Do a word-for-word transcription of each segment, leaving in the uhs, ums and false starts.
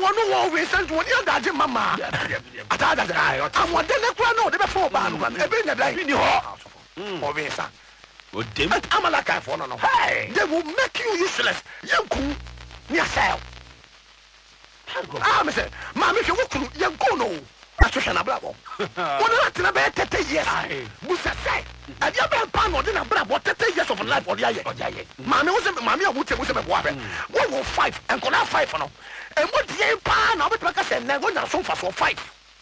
one war we sent one year that mama. Atada da. I want the next one no the before ban one. E be na dai. Ni ho. O we sa. O dem. Amalaka for no no. Hey, they will make you useless. Yanku. Ni asel. Ah, me say, ma me hwe wokunu yanku no. Asohwe na brabo. Wona na tena be thirty years. Busa say. Abi aba pa no de na brabo thirty years of life odi aye. Odi aye. Ma me wo say ma me abuche wo say me bo abe. Wo wo five and kola five no. E mo die pa na obetwa ka say na wo na so fa so five.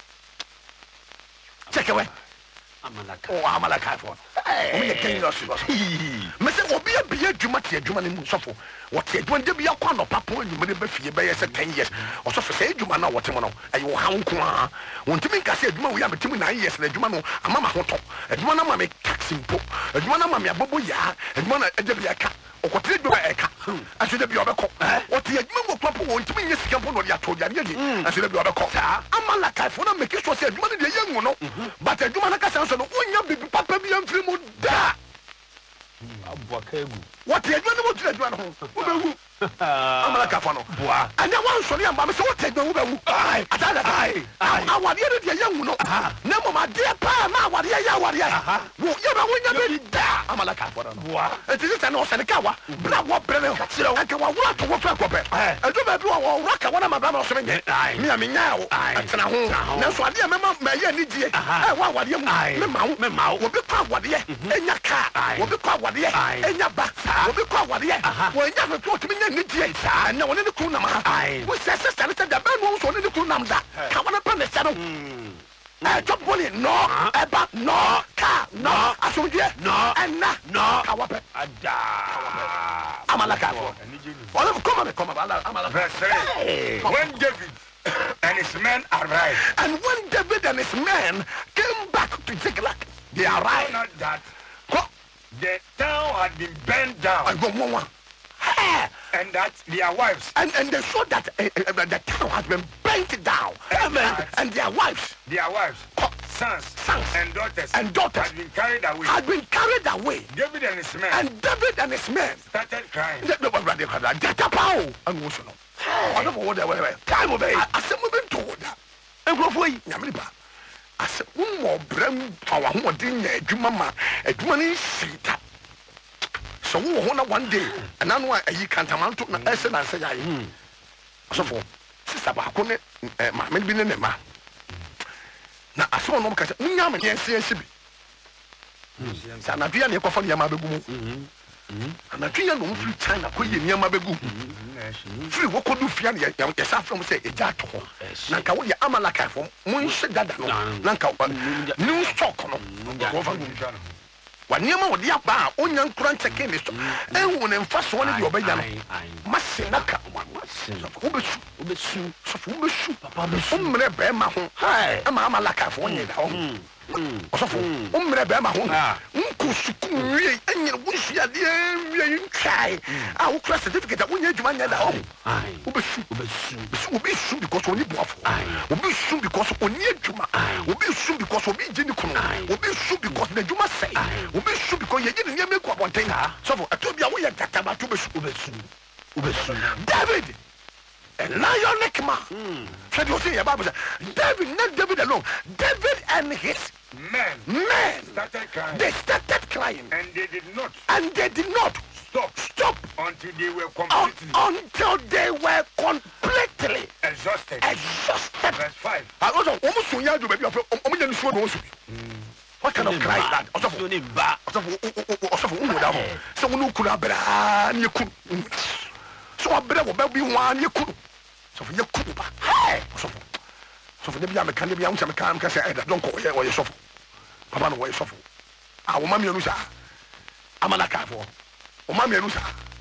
Check away. Amalaka. Oh, Amalaka for. Hey, me can you see? Me say obi a biya dwuma te dwuma ne mu sofo. What te dwuma de biya kwa no papo ni me be fie be say ten years. Osofo say dwuma na wote mo no. Ayi wo han ko a. Wontimi nka say dwuma we am timi nine years na dwuma no amama ho to. Dwuma na ma me taxi mpo. Dwuma na ma me abobo ya. Dwuma na e de biya ka. Okotre dwuma e ka. Aso de biya obekọ. What te dwuma go papo wontimi nye sika mpo no ya to ya ne ye. Aso de biya obekọ. Amalaka for na make sure say dwuma ne de yangu no. But dwuma na ka say no wonya bibi papa bi amfiri mu da abwakegu what ye dwanu mo tira dwanu ho wo bewu amala ka fa no boa anya wan so ne amba me se wo tagba wo bewu ai atada ai awade ne de yanwu no na mo ma de pa ma awade ya awade ya wo ye ba wonya be da amala ka fa no boa enti se na o se ne ka wa bra wo bre ne ho tira wo ka wa wo to wo fa ko be edu ba bi wo wo ka wona ma ba ma so me me a me nya wo atena ho na so ade me ma ma ye ni die eh wo awade mu me ma wo me ma wo bi kwa awade ye enya ka wo bi kwa awade ye enya ba wo bi kwa awade ye wo enya fe to timi nya ni die sa na wona ne ku nam ha wo se se se se da ba no so ne ku nam da ka wona pa ne se no eh job boli no eba no ka no asomdie no enna no ka wape ada amalaka for all of come come amalaka verse three when David and his men arrived and when David and his men came back to Ziklag they arrived not that the town had been burned down and go one and that their wives and and they saw that uh, uh, the town has been burnt down and, and, and their wives their wives sons, sons and daughters and daughters had been carried away had been carried away David and his men and David and his men started crying they were ready for that and also no I don't know what they were time of it I said we've been told that and go for you nyamriba I said one more brem power who didn't edwuma ma edwuma ni sita so wo na one day and anu ayi kantamanto na ese na nse yayi so for sister ba ko ne ma me bi ne ne ma na aso no ka se nya me ne se se bi sa na dua ne ko fa ne ma begu mu na dua no mfiri China ko ye ne ma begu free wo ko du fia ne ya sa from say eja to ho na ka wo ye amalaka fo mun hye dada no na ka new stock no ko fa mu wanyama wodi aba onya nkura ncheke ne so ehu ne mfa so ne de obenya no mase naka obesu obesu so obesu papa besu umre be ma ho ama ama laka fo onye da ho osofo umre be ma ho nku suku wie enye wunsu ya de wie ntwai a wo kura certificate onye adwuma nya da ho obesu obesu obesu because oni boafo obesu because oni adwuma obesu because obi jeni kono obesu because na adwuma sai obesu because ye ni nyame ko abonten so for atobia wo ye tataba to obesu obesu obesu David a lionic man said you see about David not David alone David and his men men started crying they started crying and they did not and they did not stop stop until they were completely Un, until they were completely exhausted exhausted verse five I was almost so young to be of omo so no so what kind of cry is that also for ba also for umu da ho so unu kura bra na ku so abra wo ba bi wan ye ku so for ye ku ba hey so for so for dem ya me kan dem ya uncha me kan ka say eh don't call ye wo ye so for papa no wo ye so for ah wo ma me anu sa amana ka for o ma me anu sa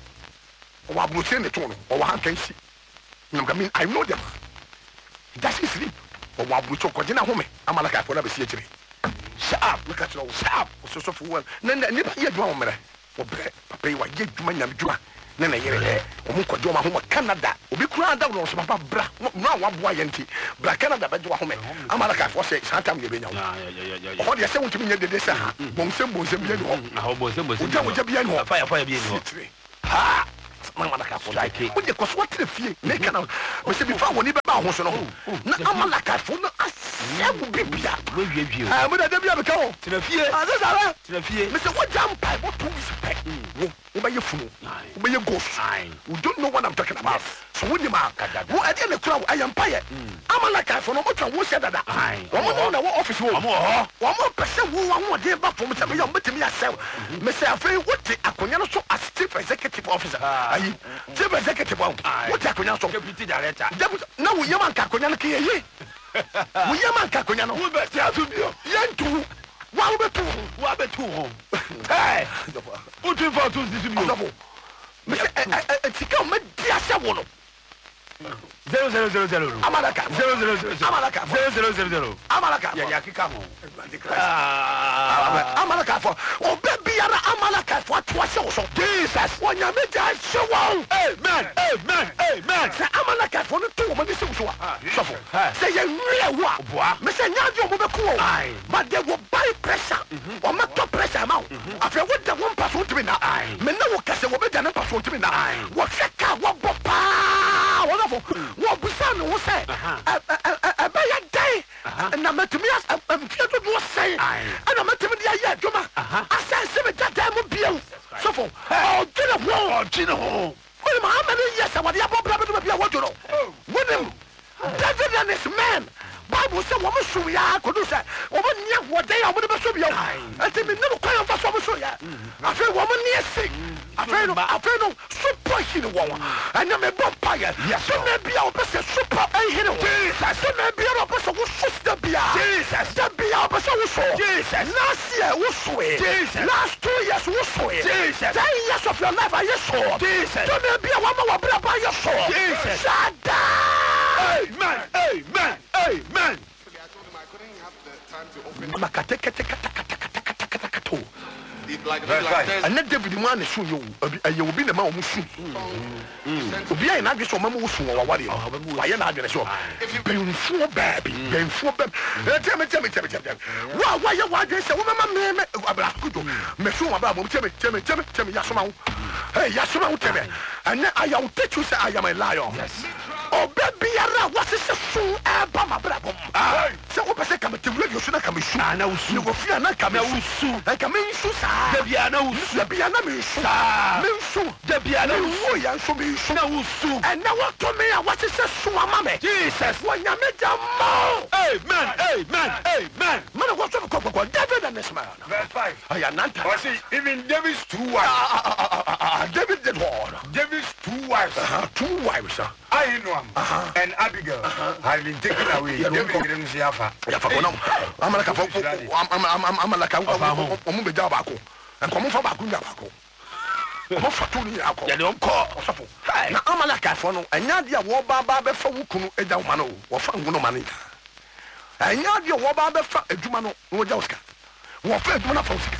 o wa bro ne to no o wa han kan si no I mean I know them he doesn't sleep o wa bro to ko je na ho me amana ka for na be si e kire sharp look at you sharp so so for one na ni ba ye dwa wo mere wo bre papa yi wa ye dwuma nyam dwuma na na yere o mu kwajo ma ho Canada obi kura da wo so papa bra no a waboa ye nti bra Canada ba dwa ho me amala ka for say santam ye benya wo o de se wuntimi nye dede sa ha bom sem bom sem ye no na ho bom sem bom sem o ja wo ja bia no fire fire bia no ha Amalekafo wo de koso what fie me kana me se before woni be ba ho so no na Amalekafo no asya wo bibia we wie wie ah mo da bia be ka wo tena fie ah se sara tena fie me se wo jam pai wo to wi spec wo wo be ye funu wo be ye ghost you don't know what I'm talking about so wo ni ma wo e de ne kura wo ayam pai Amalekafo no mo twa wo se dada wo mo na wo office wo mo ho wo mo pese wo wa wo de ba fo mo se me yo metimi asem me se afei wo te akonya no so as chief executive officer ayi chief executive wo te akonya so deputy director na wo yema nka akonya no ke ye wo yema nka akonya no wo be ti aso bi o yentu wa wo betu wa betu ho eh o tu fa tu si bi o me se e tika me dia se wo no zero zero zero zero Amaleka zero zero zero Amaleka zero zero zero zero Amaleka ya ya kika ho ah Amaleka o be biara Amaleka fo to ase wo so Jesus wonya me ja se wo amen amen amen se Amaleka fo no to wo me se wo so a sofo se ye nwe wo a boa me se nya jo mo be ko but they will buy pressure o ma to pressure ma afre wo da won paso ntimi na me na wo kase wo be da na paso ntimi na wo feka wo bo pa wo no wo busa no wo say e be ya dai na matumi am fie to wo say ana matumi dia ya adwuma asa se me dada mo biam sofo o gina ho o gina ho mo ma amane yes what ya bobra be do bia wo joro wonim David and his men Bible say woman so ya kodu say woman nia wo dey woman be so bia enti me no kwan fa so so ya afi woman nia sick afi no afi no super hero wo and me bomb fire so na bia o be say super hero Jesus so na bia o be so wo so da bia Jesus da bia o be so wo so Jesus last year wo so Jesus last two years wo so Jesus ten years of your life are you so Jesus so na bia wo ma wo bra ba you so Jesus shada amen amen amen makate kete kata kata kata kata kata kato and let David man is soon you you will be the man who soon to be an aggressor mama who soon or what you why you're not gonna show been for baby been for baby tell me tell me tell me tell me why why you why this woman me abla kudo me so about tell me tell me tell me tell me yasoma hey yasoma tell me and I will teach you say I am a lion yes oh baby ara what is so eh ba ma bra bom say wo pese kam te radio so na kam su na wo su go fia na kam su na kam su sa da bia na wo su da bia na me su me su da bia na wo ya so me su na wo su and now what to me what is so ama me Jesus wonya me jamo amen amen amen man what to go go David and this man verse five aya nanta was even David's two wives David did what David's two wives two wives Ahinoam and Abigail have been taken away. David didn't see Alpha. Amaleka for Amaleka omu be jaba ko. And come for baku jaba ko. Mo fatu ni akọ. Ya don ko osofo. Na Amaleka for no anya dia wo ba ba be fa wukunu eja wo no. Wo fa ngono mane. Anya dia wo ba be fa adwuma no wo ja osika. Wo fa adwuma na fa osika.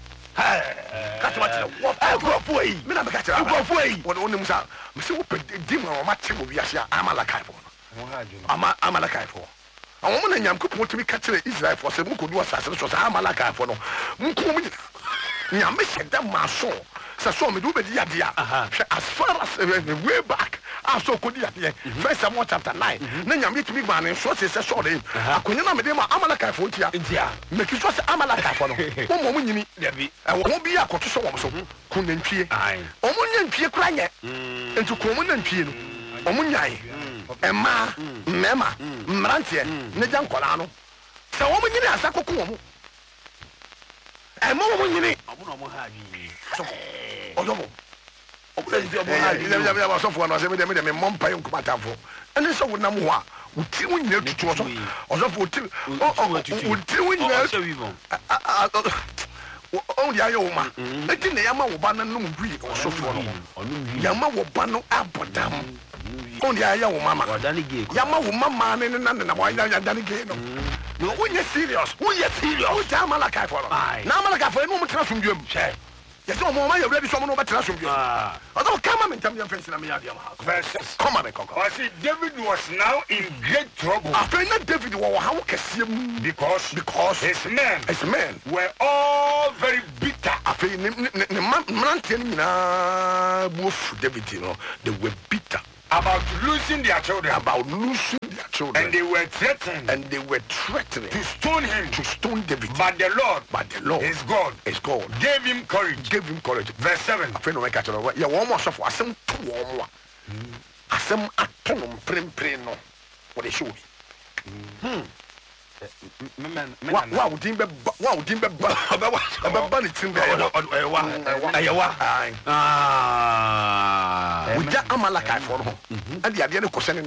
Katwa wo agrofo yi me na me katwa agrofo yi wo no musa me se wo pe di mo ma che wo wiase Amaleka for no ama Amaleka for awon mo na nyam ko potimi katwa Israel for se mo ko du asase so sa Amaleka for no mo ko mo nyam me se da ma so se so me do be di ade a as far as way back aso ko di ade first Samuel chapter nine na nyam yetimi gba ne so se se so de akonya na me de ma Amaleka for ntia ntia me ki so se Amaleka for no mo mo mo nyini dabi e wo bi akoto so wo so ku nantwie o mo nantwie kura nye enti ko mo nantwie no o mo nyae ema mema mrantie ne jankola no se wo mo nyini asa kokko wo mo e mo mo nyini o mo no mo ha bi so o do mo o ko ndi o mo ha bi ya ya so fo no se me de me de me mompa yon kumatamfo ene so wona mo a o ti wo nyina tutu o so o so fo o ti o ti wo nyina o di ayo ma eti ne yama wo ba na no mu o so fo no yama wo ba no abodam o di ayo wo mama yama wo mama ne ne na na wa ya dani ge no no o ye serious o ye serious o ja Amaleka for no na Amaleka for no mu tra fum dwam she Yes, no more. You ready? Someone over to us. Although, come on, and tell me your friends in America. Come on, I see David was now in great trouble. After that, David, how can see because because his men, his men were all very bitter. After the man telling me, wolf David, you know, they were bitter about losing their children. About losing their children. And they were threatening. And they were threatening to stone him. To stone David. But the Lord. But the Lord. His God. His God. Gave him courage. Gave him courage. Verse seven. I feel no catch it. Yeah, one more stuff. I some two one more. I some atonum prim prim no. What they show me. Hmm. Wow, Dimbe, wow, Dimbe, Babani Timber, Ayawa, ah, with that Amalaka for home, and the idea of Cosenana.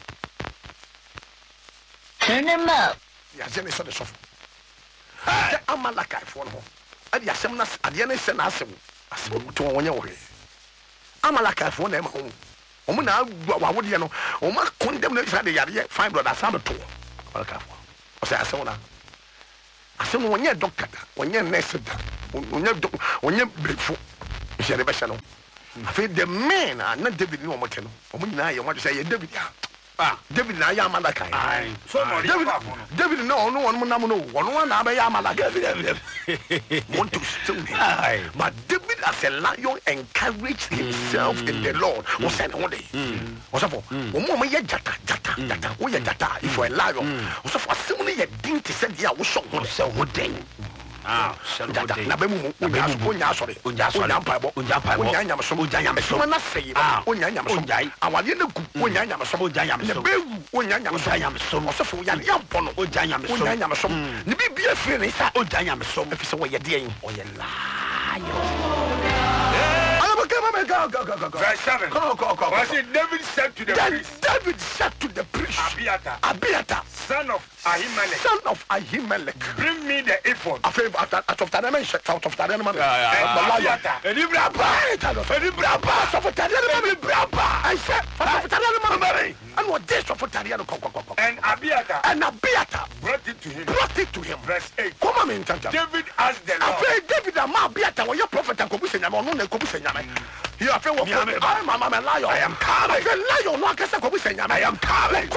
Turn him up. Yes, then it's on the sofa. Amalaka for home, and the Assemblas at the end of Senasum, as to one way. Amalaka for them home. Omuna, what would you know? Oma condemnation, the idea, five brothers, some two. Ose asona asem wonye doctor da wonye nurse da wonye wonye brefo hye be hye no afi the men na David ni omote no omo nyina ye wadu say ye David ah David na ya Amalaka ai so no David David no no wonu nam no wonu na be ya Amalaka want to stone him but David as a lion encouraged himself in the Lord was saying one day was for omo mo ye jata jata jata wo ye jata if you a lion was for asem ye din te said ya wo so wo se wo den ah jata na be mu onya asore onya mpaibo onya mpaibo onya nyamso onya nyamso na sei onya nyamso awade na gu onya nyamso onya nyamso be onya nyamso onya nyamso so for ya yampo no onya nyamso onya nyamso ni bibia firi ni sa onya nyamso efi se wo ye de yin o ye lion. Go, go, go, go, go. Verse seven. Go, go, go, go. David said to the then priest. David said to the priest. Abiathar. Abiathar. Son of Ahimelech. Son of Ahimelech. Bring me the ephod. After after after the name, after the name. Yeah, yeah. And Ibrahim. And Ibrahim. After the name, Ibrahim. I said, after the name, and what this after the name? And Abiathar. And Abiathar brought it to him. Brought it to him. Verse eight. Come on, in David asked the Lord. After David and Abiathar, when your prophet and Kobusi Nyama, no, Kobusi Nyama. You are saying, I am a lion. I am coming. I am lion. No, I can't say Kobusi Nyama. I am coming.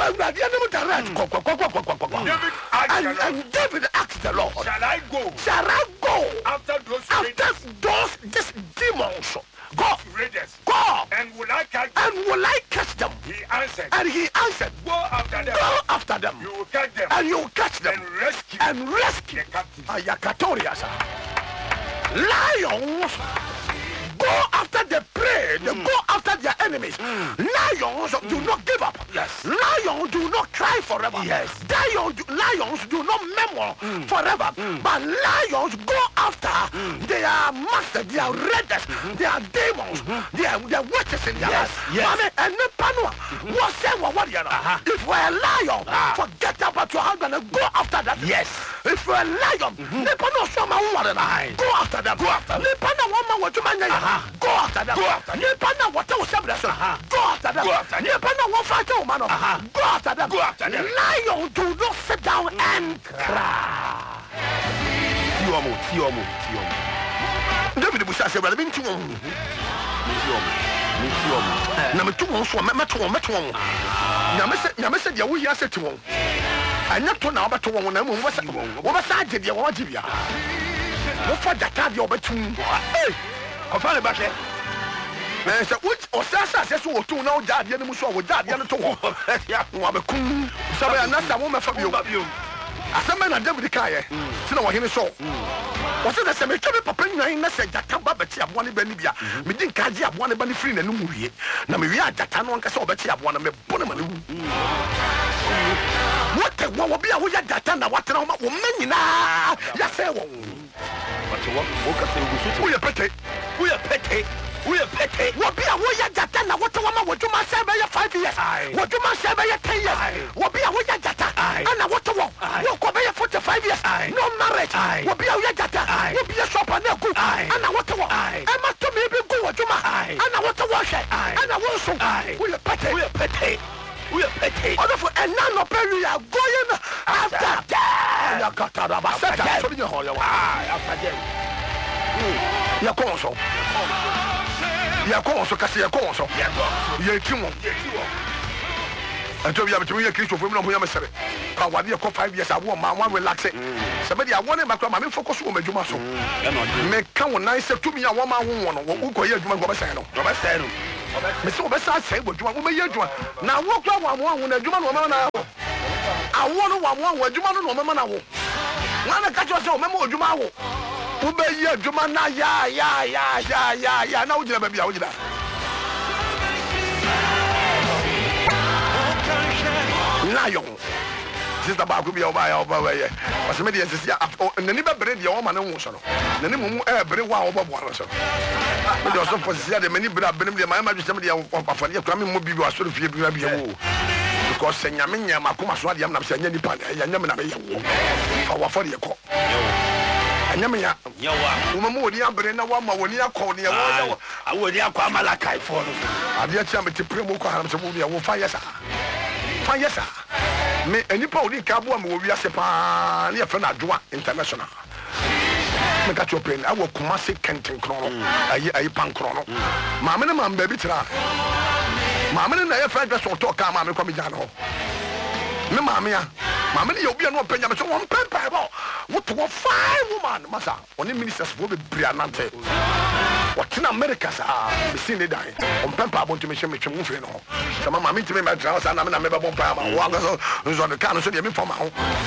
David asked the Lord. And David asked the Lord, shall I go? Shall I go after those after those these demons? Go, raiders. Go, and will I catch them? And will I catch them? He answered. And he answered, go after them. Go after them. You will catch them. And you will catch them. And rescue. And rescue. The captives. Ayakatorias. Lions go after the prey. They mm. go after their enemies. Mm. Lions mm. do not give up. Yes. Lions do not cry forever. Yes. Lions do, lions do not murmur mm. forever. Mm. But lions go after mm. their master, their raiders, mm-hmm. their demons, mm-hmm. their, their witches in their yes. life. Yes. And the panua was saying what you know. If we're a lion, ah. forget about your husband and go after that. Yes. If we're a lion, the panua shama go after them. Go after them. The panua woman what you man go after them. Go after them. The panua what you say. Go after them. Go after them. The panua what fight you man. Go after them. Go after them. Lion do not sit down and cry. Tiomo, Tiomo, Tiomo. David Busa said, "Well, I've been to one." Number two, one so met one, met one. Yamasa, said, "You will answer to one." And not to now, but to one, and one was what side did you want to be? What for that time you're between? Hey, I found it back there. Man said, which or Sasa says, "Oh, two now, Dad, the animal saw with Dad, the other two. Yeah, Wabakum. Sorry, I'm not a woman from you. As a man, I never declare. So now I hear so. Was it the same? Papa, I said that Tabati of one Benibia. Me didn't catch up one bunny free and movie. Now we are that I don't saw Betty of one of me. What the one will be a way at that time? What the woman now? Yes, I won't. What you want? Walk up. We are petty. We are petty. We are petty. What be a way at that time? What the woman would you must say by five years? What you must say by ten years? What be a way at that time? And I want to walk. Walk over forty-five years. No marriage. What be a way at that time? What be a shop and a good. And I want to walk. I must to maybe go what you must. And I want to wash it. And I want to. We are petty. We are petty. We are petty. And none of we are going after that. After that. After that. ya ko so ya ko so kasi ya ko so ya ti mo anto bia betumi ya Kristo fo mi no ho ya mesere ka wade ya ko five years awo ma wa relax se be dia wone makra ma me focus wo madwuma so me ka wo nan se tumi ya wo ma wo wo no wo ko ya adwuma go be sai no go be sai no me se wo be sai sai bo adwuma wo me ya adwuma na wo kwa wo mo wo na adwuma no ma na wo awo no wo mo wo adwuma no no ma na wo wana ka cho se wo me mo adwuma wo wo be ya adwuma na ya ya ya ya ya ya na wo jira ba bia wo jira lion sister ba ko bi o ba ya o ba we o se me de sisi nani ba bere de o ma ne wo so no nani mu e bere wa o ba bo ara so me de o so for sisi de mani bere abene de ma ma dwese me de o afale ya kura me mo bi bi asoro fie bi bi wo because senya me nya ma ko ma so ade am na se nya ni pa ya nya me na me ye wo fa wa for de ko anya me ya yawa wo mo woni abere na wa ma woni akọ ne ya wo ya wo woni akọ amala kai for no ade ya tia me te premo ko haram se wo bi wo fa yesa fa yesa me enipa odi ka bo am wo wi ase pa ne ya fa na adwa international me ka chopen awo Kumasi Kentin krono ayi ayi pan krono ma me ne ma mba bi tira ma me ne na ya fa dwa so to ka ma me ko mi jana ho me ma me ya ma me ne ya obi anu panya me so won pempa bo what to five woman masa oni ministers wo be bria nante what in America sa me see ne dai on pempa bo ntimi hwe me twem mfe no sama ma me ntimi me tra sa na me na me be bo pa ma wo agaso nzo de kan so de me foma ho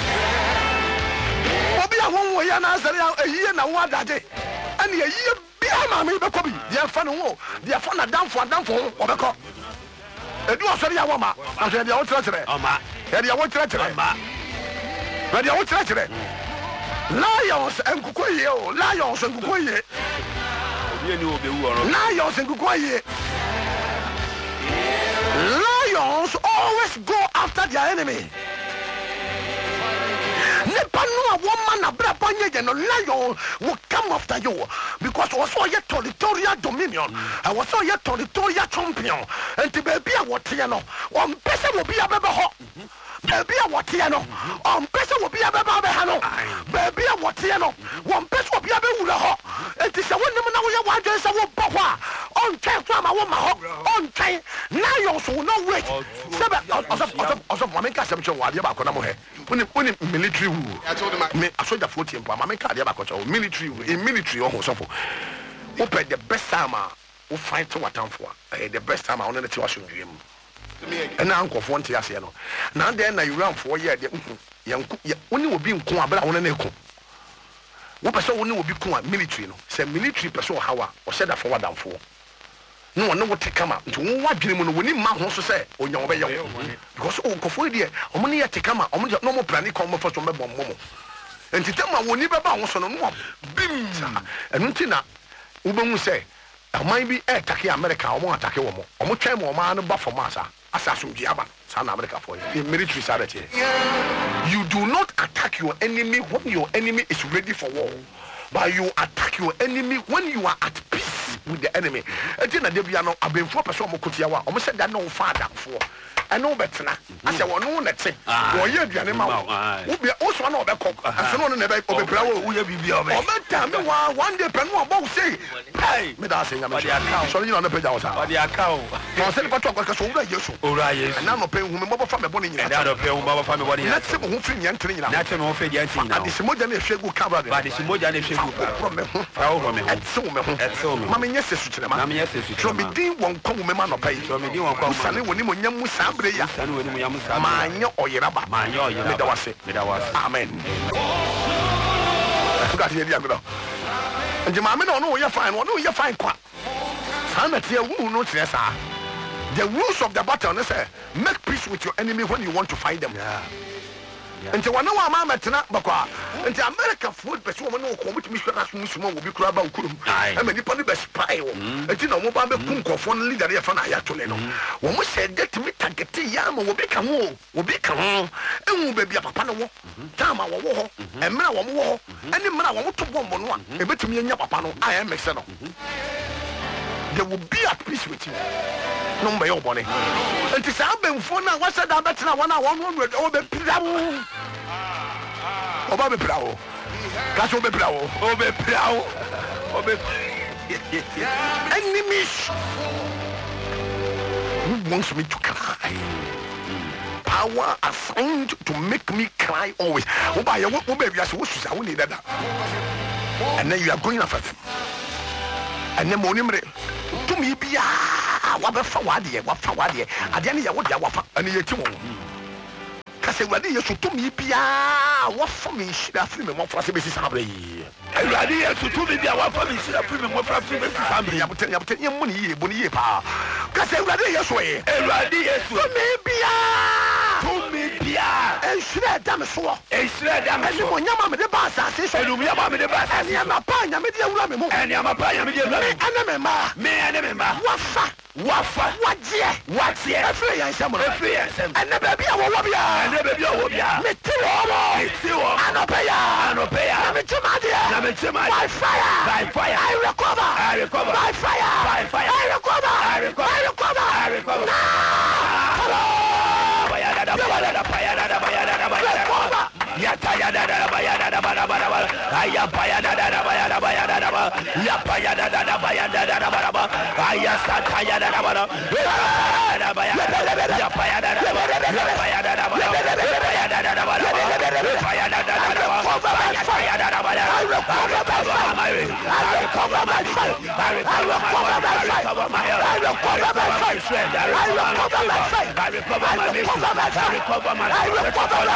obi a won wo ya na asare eyiye na wo adaje ani eyiye bia ma me be ko bi dia fa no wo dia fa na danfo danfo obeko edu osori ya wo ma na so dia wo tra tere o ma e dia wo tra tere ma e dia wo tra tere lions enkukoye o lions enkukoye obi ni obe wu oro lions enkukoye lions always go after their enemy nepa no a woman na bra panye je no lion will come after you because also your territorial dominion I was so your territorial champion and to be a what you know one person will be a baby ho baby a what you know one person will be a baby hano baby a what you know one person will be a baby ho it is a one na we want to say wo bokwa on train from a woman ho on train lions will not wait sebe also also mama ka sem che wade ba ko na mo he When when military rule, I told him me I saw the fourteen but my card here back military in military oh so for open the best time we fight to what time for the best time I want to watch dream and now uncle for tia say no now then you run for year the yanku only will be nko abra wona na eku wo person only will be ku military no say military person how o said that for what down for no one no take kama nti won wadwene mu no woni ma ho so se onya wo be ye because o kofo die o mo ne ye take kama o mo no mo plan ko mo fa so me bom mo nti tema woni be ba ho so no no bim enu nti na wo be hu se aman bi e take America o mo atake wo mo o mo twen mo ma no ba for masa asa so dua ba sa na America for you military side here you do not attack your enemy when your enemy is ready for war but you attack your enemy when you are at peace with the enemy. Enti na debia no abenfo person mo kotia wa. Omo se da no father fo. Eno betena. Ase wono na te. Wo ye aduane ma wo. Wo bia wo so na obekọ. Ase no na be obepra wo wo ye bibia obe. Obeta me wa one day pen wo abo say. Hey, me da say nya me. So you na peja wo sa. Odi akao. Mo se pa to akọ so wo Yesu. Ora Yesu. Na no pen hu me mo fa me boni nyina. Na do pen hu mo fa me boni nyina. Na se mo hu fi nya ntere nyina. Na se mo hu fi nya ntere nyina. Adi se moja na ehwegu kabra de. Ba de se moja na ehwegu kabra. Frawo me hu. Etso me hu. Etso me. Mama nyese su kire ma. Mama nyese su kire ma. So me din won kwa me ma no pai. So me din won kwa. Sane woni mo nyam sa bre ya. Sane woni mo nyam sa. Ma nya oyeraba. Ma nya oyeraba. Me da wase. Me da wase. Amen. God ye dia go. Nje ma me no no ye fine. No ye fine kwa. Sana tie wu no tie sa. The rules of the battle say make peace with your enemy when you want to fight them. Yeah. Nti wana wa ma metena bakwa nti America food person wo no ko mutimi hwara so musuma wo bi kura ba okurum e ma nipa no be spy wo nti na wo ba be kunkofo no leader ya fa na ya tole no wo mo se get me target ya ma wo bi ka ho wo bi ka ho enwu ba bia papa no wo tama wo wo ho emra wo mo wo ho ani mra wo mo to bombo no a e betimi anya papa no a e mix no they will be at peace with you no mbe yo bone nti sa benfo na wa se da betena wona wo no o be pirawo o ba be pirawo ka so be pirawo o be pirawo o be Enemies who wants me to cry. Power assigned to make me cry always. Oh, baby, I need that. And then you are going after them. And then morning to me be a forward here, what forward here. I didn't know what you are and you two. Because ready you should to me be a what for me should have film more for us is family. And ready to to me be a what for me should have film more for family. I'm telling you, I'm telling you, money, money, pa. Because ready you way. And ready to me be a to me be a and should have done so. And should have done so. And you mamma the boss, I say, you mamma the boss, and you are my panya, media woman, and you are my panya, media woman, and ma, me and ma, wafa, wafa, what ye, what ye, a free and some, a free and never be a wobia, and never be a wobia, me too, me too, and a payer, and a payer, I'm a tomadia, I'm a tomadia, by fire, by fire, I recover, I recover, by fire, by fire, I recover, I recover, I recover, I recover, hello. I recover my I recover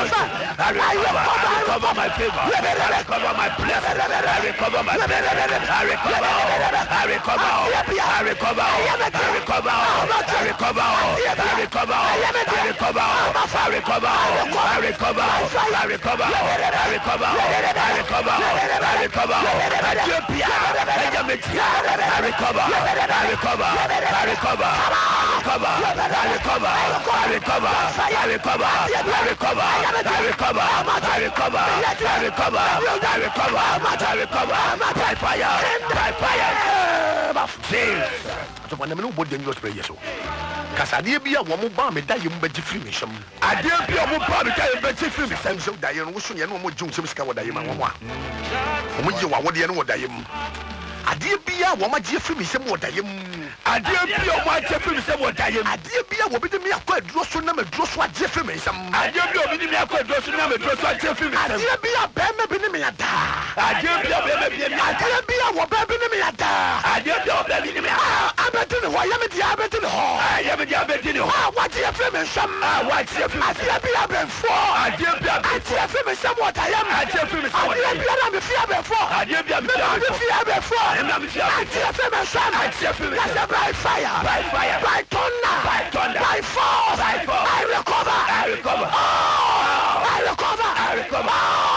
my favor. I recover my blessing. I recover my blessing. I recover. I recover. I recover. I recover. I recover. I recover. I recover. I recover. I recover. I recover. I recover. I recover. I recover. Ethiopia. I recover. I recover. I recover. Recover. I recover. I recover. I recover. I recover. I recover. I recover. I recover. I recover. I recover. By fire. By fire. Jesus. So when I'm not boarding your prayer, so. Because I did be a woman bomb, and die you bet you free me some. I did be a woman bomb, and die you bet you free me some. So die and wishing you no more June Sims cover die, mamma. When you are what you know, die. I did be a woman, dear free me some more die. I did be a white free me some more die. I did be a woman, me a quite dross on them, dross what Jeffrey me some. I did be a woman, me a quite dross on them, dross what Jeffrey me. I did be a baby, me a da. I did be a baby, I did be a baby, me a da. I did be a baby, me a I'm a to the why I'm a diabetes. I am a diabetes. What do you feel me some? What do you feel? I did be a been for. I did be a bit for me somewhat. I am. I did feel me somewhat. I did be a fear before. I did be a fear before. I am a fear before. I did feel me some. I did feel me by fire. By fire. By